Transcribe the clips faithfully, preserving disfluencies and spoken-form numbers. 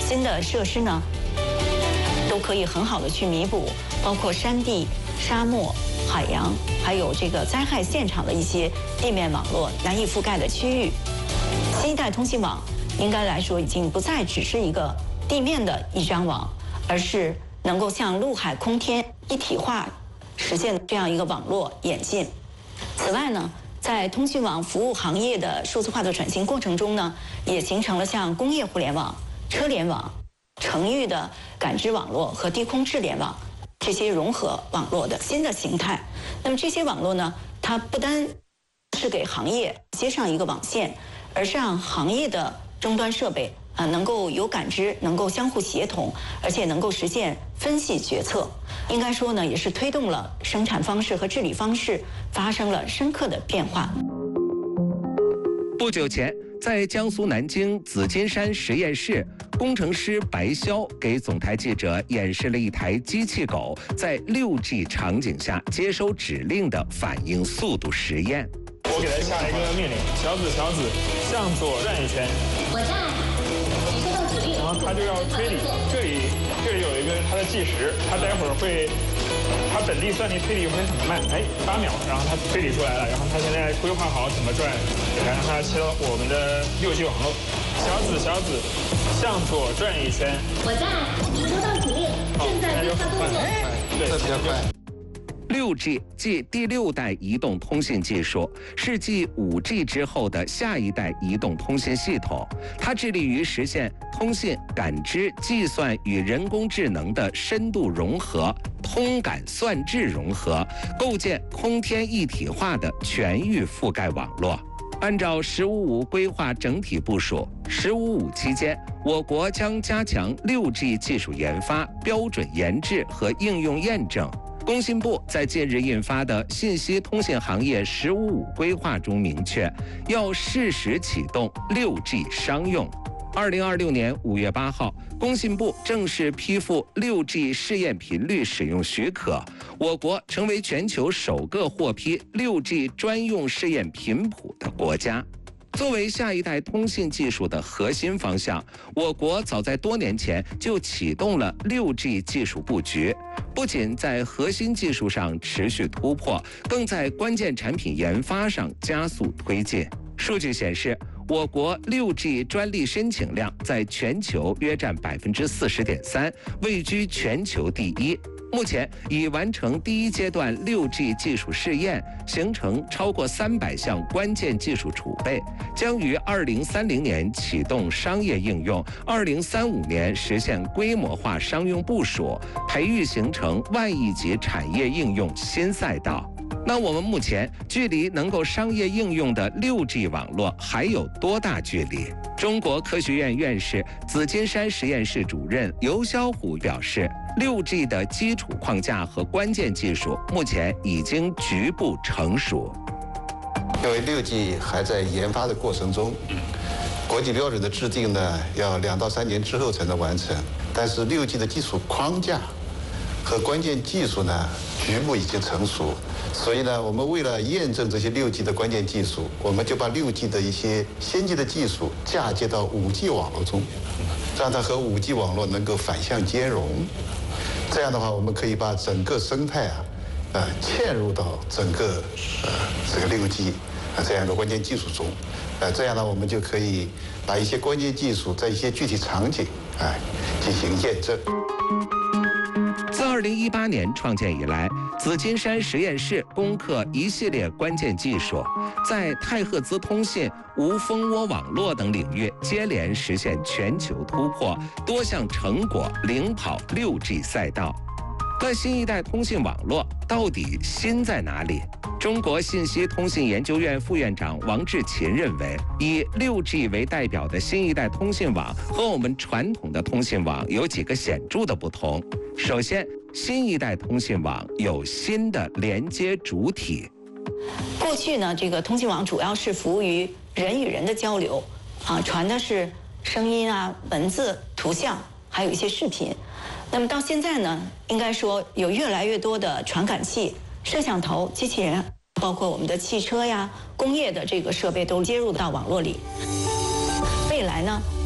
新的设施呢，都可以很好的去弥补，包括山地、沙漠、海洋，还有这个灾害现场的一些地面网络难以覆盖的区域。新一代通信网应该来说已经不再只是一个地面的一张网，而是能够向陆海空天一体化实现这样一个网络演进。此外呢，在通讯网服务行业的数字化的转型过程中呢，也形成了像工业互联网、车联网、城域的感知网络和低空智联网这些融合网络的新的形态。那么这些网络呢，它不单是给行业接上一个网线，而是让行业的终端设备啊能够有感知，能够相互协同，而且能够实现分析决策。应该说呢，也是推动了生产方式和治理方式发生了深刻的变化。 不久前，在江苏南京紫金山实验室，工程师白霄给总台记者演示了一台机器狗在 六 G 场景下接收指令的反应速度实验。 我给他下一个命令：小紫，小紫，向左转一圈。 我在，你收到指令。 然后他就要推理，这里这里有一个它的计时，他待会儿会，他本地算力推理会很慢，哎，八秒，然后他推理出来了，然后他现在规划好怎么转，来让他切到我们的六 G 网络。小紫，小紫，向左转一圈。 我在，你收到指令，正在规划动作。 对， 这比较快。 六 G 即第六代移动通信技术，是继五 G 之后的下一代移动通信系统。它致力于实现通信、感知、计算与人工智能的深度融合，通感算智融合，构建空天一体化的全域覆盖网络。按照“十五五”规划整体部署，“十五五”期间，我国将加强六 G 技术研发、标准研制和应用验证。工信部在近日印发的《信息通信行业“十五五”规划》中明确，要适时启动六 G 商用。二零二六年五月八号，工信部正式批复六 G 试验频率使用许可，我国成为全球首个获批六 G 专用试验频谱的国家。作为下一代通信技术的核心方向，我国早在多年前就启动了六 G 技术布局，不仅在核心技术上持续突破，更在关键产品研发上加速推进。数据显示，我国六 G 专利申请量在全球约占百分之四十点三，位居全球第一。目前已完成第一阶段六 G 技术试验，形成超过三百项关键技术储备，将于二零三零年启动商业应用，二零三五年实现规模化商用部署，培育形成万亿级产业应用新赛道。那我们目前距离能够商业应用的六 G 网络还有多大距离？中国科学院院士、紫金山实验室主任刘肖虎表示，六 G 的基础框架和关键技术目前已经局部成熟。 因为六 G 还在研发的过程中，国际标准的制定呢，要两到三年之后才能完成。但是六 G 的基础框架和关键技术呢，局部已经成熟。所以呢，我们为了验证这些六 G 的关键技术，我们就把六 G 的一些先进的技术嫁接到五 G 网络中，让它和五 G 网络能够反向兼容。这样的话，我们可以把整个生态啊，呃，嵌入到整个呃这个六 G 啊这样一个关键技术中，呃，这样呢，我们就可以把一些关键技术在一些具体场景啊进行验证。 自二零一八年创建以来，紫金山实验室攻克一系列关键技术，在太赫兹通信、无蜂窝网络等领域接连实现全球突破，多项成果领跑六 G 赛道。那新一代通信网络到底新在哪里？中国信息通信研究院副院长王志勤认为，以六 G 为代表的新一代通信网和我们传统的通信网有几个显著的不同。首先，新一代通信网有新的连接主体。 过去呢，这个通信网主要是服务于人与人的交流，啊，传的是声音啊、文字、图像，还有一些视频。那么到现在呢，应该说有越来越多的传感器、摄像头、机器人，包括我们的汽车呀、工业的这个设备都接入到网络里。未来呢，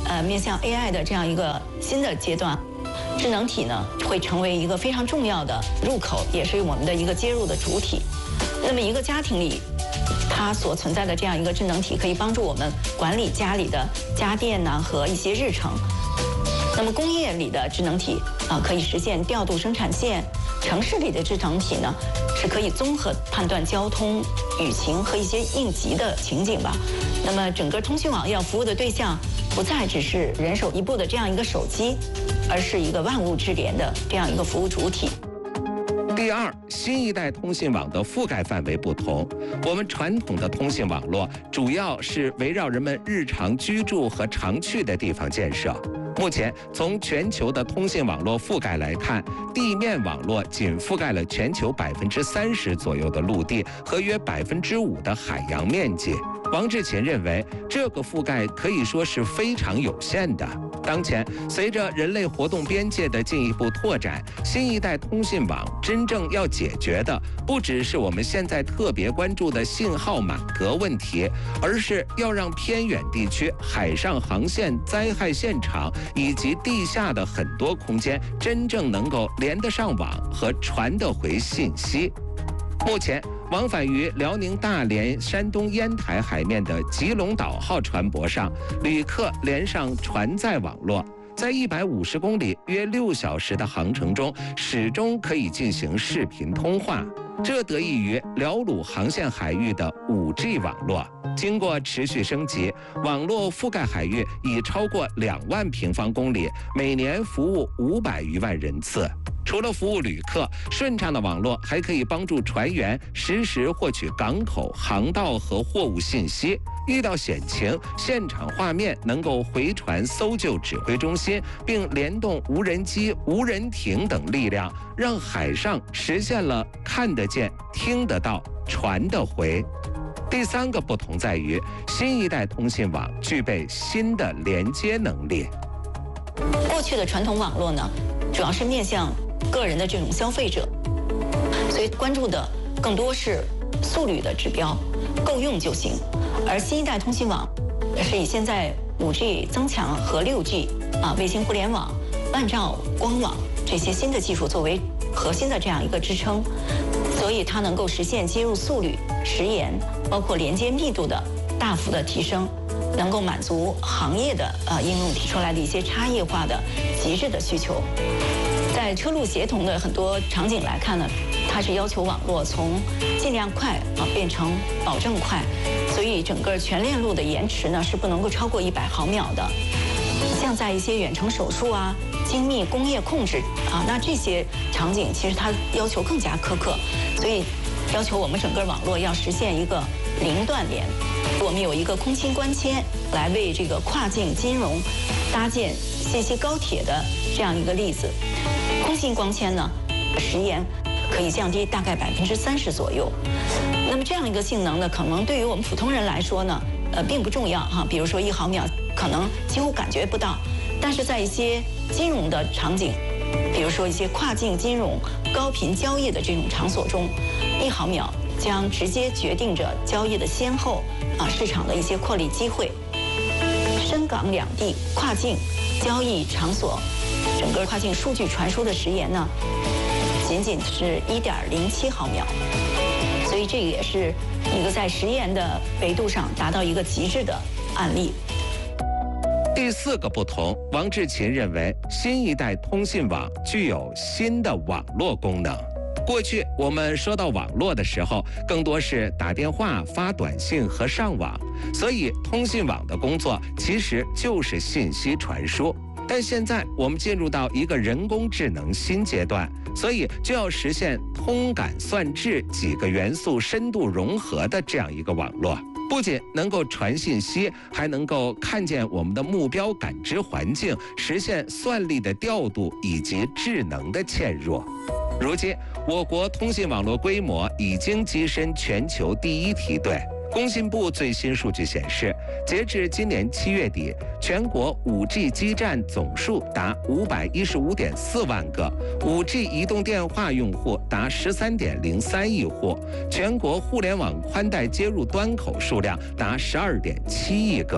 呃面向 A I 的这样一个新的阶段，智能体呢会成为一个非常重要的入口，也是我们的一个接入的主体。那么一个家庭里，它所存在的这样一个智能体，可以帮助我们管理家里的家电呢和一些日程。那么工业里的智能体啊，可以实现调度生产线；城市里的智能体呢，是可以综合判断交通、雨情和一些应急的情景吧。那么整个通讯网要服务的对象，不再只是人手一部的这样一个手机，而是一个万物智联的这样一个服务主体。 第二，新一代通信网的覆盖范围不同。我们传统的通信网络主要是围绕人们日常居住和常去的地方建设。目前，从全球的通信网络覆盖来看，地面网络仅覆盖了全球百分之三十左右的陆地和约百分之五的海洋面积。王志勤认为，这个覆盖可以说是非常有限的。当前，随着人类活动边界的进一步拓展，新一代通信网真正要解决的，不只是我们现在特别关注的信号满格问题，而是要让偏远地区、海上航线、灾害现场以及地下的很多空间，真正能够连得上网和传得回信息。目前，往返于辽宁大连、山东烟台海面的吉隆岛号船舶上，旅客连上船载网络，在一百五十公里、约六小时的航程中，始终可以进行视频通话。这得益于辽鲁航线海域的 五 G 网络，经过持续升级，网络覆盖海域已超过两万平方公里，每年服务五百余万人次。除了服务旅客，顺畅的网络还可以帮助船员实时获取港口、航道和货物信息。遇到险情，现场画面能够回传搜救指挥中心，并联动无人机、无人艇等力量，让海上实现了看得见、听得到、传得回。第三个不同在于，新一代通信网具备新的连接能力。 过去的传统网络呢，主要是面向个人的这种消费者，所以关注的更多是速率的指标，够用就行。而新一代通信网是以现在 五 G 增强和 六 G 啊卫星互联网、万兆光网这些新的技术作为核心的这样一个支撑，所以它能够实现接入速率、时延，包括连接密度的大幅的提升，能够满足行业的呃应用提出来的一些差异化的极致的需求。在车路协同的很多场景来看呢，它是要求网络从尽量快啊变成保证快，所以整个全链路的延迟呢是不能够超过一百毫秒的。像在一些远程手术啊、精密工业控制啊，那这些场景其实它要求更加苛刻，所以要求我们整个网络要实现一个零断连。我们有一个空心光纤来为这个跨境金融搭建信息高铁的这样一个例子。空心光纤呢，时延可以降低大概百分之三十左右。那么这样一个性能呢，可能对于我们普通人来说呢，呃，并不重要哈。比如说一毫秒，可能几乎感觉不到。但是在一些金融的场景，比如说一些跨境金融、高频交易的这种场所中，一毫秒将直接决定着交易的先后啊，市场的一些获利机会。深港两地跨境交易场所，整个跨境数据传输的时延呢，仅仅是一点零七毫秒，所以这个也是一个在时延的维度上达到一个极致的案例。 第四个不同，王志勤认为，新一代通信网具有新的网络功能。过去我们说到网络的时候，更多是打电话、发短信和上网，所以通信网的工作其实就是信息传输。但现在我们进入到一个人工智能新阶段，所以就要实现通感算质几个元素深度融合的这样一个网络。不仅能够传信息，还能够看见我们的目标感知环境，实现算力的调度以及智能的嵌入。如今，我国通信网络规模已经跻身全球第一梯队。工信部最新数据显示，截至今年七月底，全国 五 G 基站总数达五百一十五点四万个 ，五 G 移动电话用户达十三点零三亿户，全国互联网宽带接入端口数量达十二点七亿个。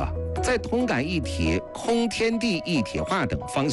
在通感一体、空天地一体化等方向。